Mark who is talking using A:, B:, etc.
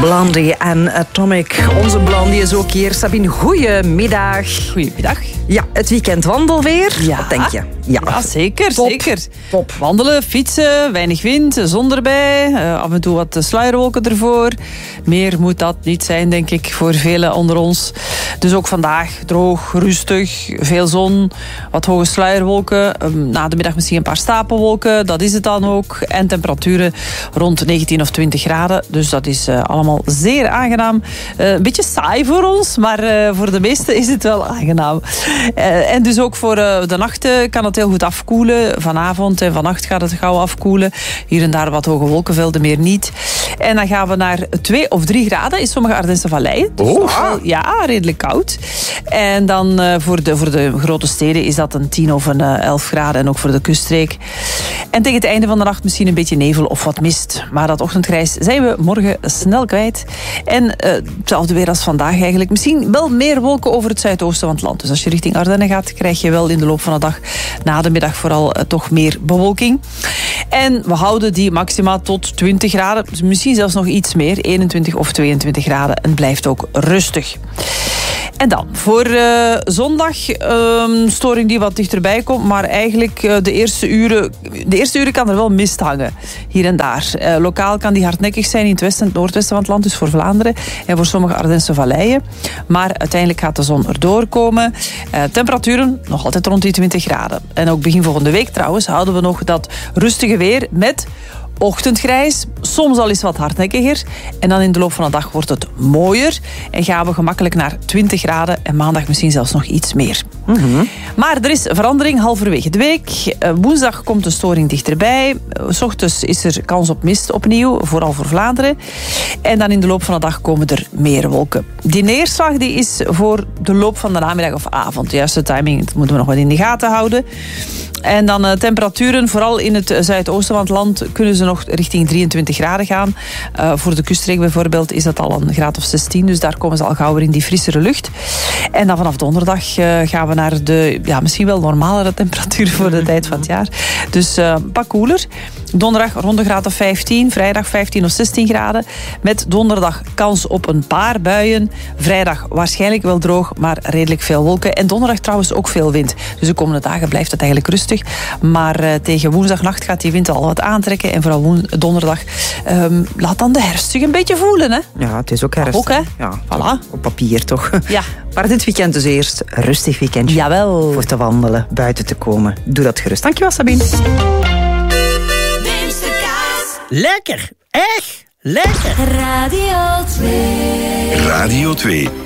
A: Blondie en Atomic. Onze Blondie is ook hier. Sabine, goedemiddag.
B: Goedemiddag.
A: Ja, het weekend wandelweer.
B: Ja.
A: Wat denk je?
B: Ja, zeker.
A: Top.
B: Zeker.
A: Top.
B: Wandelen, fietsen, weinig wind, zon erbij. Af en toe wat sluierwolken ervoor. Meer moet dat niet zijn, denk ik, voor velen onder ons. Dus ook vandaag droog, rustig, veel zon, wat hoge sluierwolken. Na de middag misschien een paar stapelwolken, dat is het dan ook. En temperaturen rond 19 of 20 graden. Dus dat is allemaal zeer aangenaam. Een beetje saai voor ons, maar voor de meesten is het wel aangenaam. En dus ook voor de nacht kan het heel goed afkoelen. Vanavond en vannacht gaat het gauw afkoelen. Hier en daar wat hoge wolkenvelden, meer niet. En dan gaan we naar 2 of 3 graden in sommige Ardense valleien. Dus ja, redelijk koud. En dan voor de grote steden is dat een 10 of een 11 graden. En ook voor de kuststreek. En tegen het einde van de nacht misschien een beetje nevel of wat mist. Maar dat ochtendgrijs zijn we morgen snel kwijt. En hetzelfde weer als vandaag eigenlijk. Misschien wel meer wolken over het zuidoosten van het land. Dus als je richting Ardennen gaat, krijg je wel in de loop van de dag, na de middag vooral, toch meer bewolking. En we houden die maxima tot 20 graden. Misschien zelfs nog iets meer, 21 of 22 graden. En blijft ook rustig. En dan, voor zondag, storing die wat dichterbij komt, maar eigenlijk de eerste uren kan er wel mist hangen, hier en daar. Lokaal kan die hardnekkig zijn in het westen en het noordwesten van het land, dus voor Vlaanderen en voor sommige Ardense valleien. Maar uiteindelijk gaat de zon erdoor komen. Temperaturen nog altijd rond die 20 graden. En ook begin volgende week trouwens houden we nog dat rustige weer met ochtendgrijs, soms al eens wat hardnekkiger. En dan in de loop van de dag wordt het mooier. En gaan we gemakkelijk naar 20 graden. En maandag misschien zelfs nog iets meer. Mm-hmm. Maar er is verandering halverwege de week. Woensdag komt de storing dichterbij. 's Ochtends is er kans op mist opnieuw. Vooral voor Vlaanderen. En dan in de loop van de dag komen er meer wolken. Die neerslag die is voor de loop van de namiddag of avond. De juiste timing dat moeten we nog wat in de gaten houden. En dan temperaturen, vooral in het zuidoosten van het land, kunnen ze nog richting 23 graden gaan. Voor de kuststreek bijvoorbeeld is dat al een graad of 16. Dus daar komen ze al gauw weer in die frissere lucht. En dan vanaf donderdag gaan we naar de misschien wel normalere temperaturen voor de tijd van het jaar. Dus een pak koeler. Donderdag rond de graad of 15. Vrijdag 15 of 16 graden. Met donderdag kans op een paar buien. Vrijdag waarschijnlijk wel droog, maar redelijk veel wolken. En donderdag trouwens ook veel wind. Dus de komende dagen blijft het eigenlijk rustig. Maar tegen woensdagnacht gaat die wind al wat aantrekken. En vooral donderdag laat dan de herfst zich een beetje voelen. Hè?
A: Ja, het is ook herfst.
B: Ook, hè?
A: Ja,
B: voilà.
A: Op papier toch.
B: Ja.
A: Maar dit weekend dus eerst een rustig weekendje.
B: Jawel.
A: Voor te wandelen, buiten te komen. Doe dat gerust. Dankjewel, Sabine.
C: Lekker, echt lekker.
D: Radio 2.
E: Radio 2.